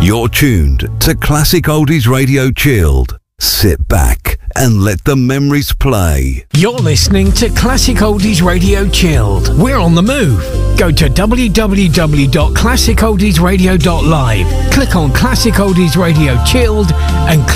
You're tuned to Classic Oldies Radio Chilled. Sit back and let the memories play. You're listening to Classic Oldies Radio Chilled. We're on the move. Go to www.classicoldiesradio.live, click on Classic Oldies Radio Chilled and